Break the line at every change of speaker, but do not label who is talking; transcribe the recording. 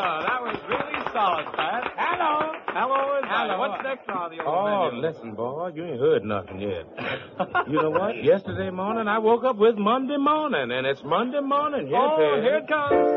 that was really solid, Pat.
Hello.
Hello, is
Hello.
What's next on the old
Oh,
menu?
listen, boy, you ain't heard nothing yet. You know what? Yesterday morning, I woke up with Monday morning, and it's Monday morning. Here,
Oh,
Ted.
here it comes.